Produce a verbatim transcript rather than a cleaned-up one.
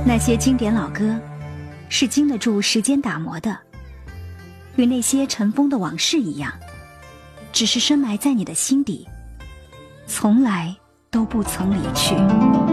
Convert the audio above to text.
那些经典老歌，是经得住时间打磨的，与那些尘封的往事一样，只是深埋在你的心底，从来都不曾离去。